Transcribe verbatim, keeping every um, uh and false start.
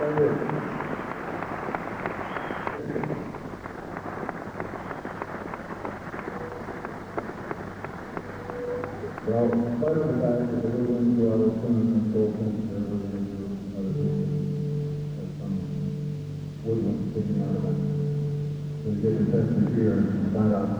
Well, in spite of the fact that the little into our swimming and so forth, there were other people, as some woodland sticking out of it. So we get the test here and find out